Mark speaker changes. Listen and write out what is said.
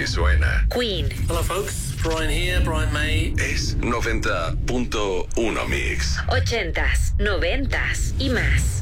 Speaker 1: Si suena.
Speaker 2: Queen.
Speaker 3: Hello folks, Brian here, Brian May.
Speaker 1: Es 90.1 Mix.
Speaker 2: 80s, 90s y más.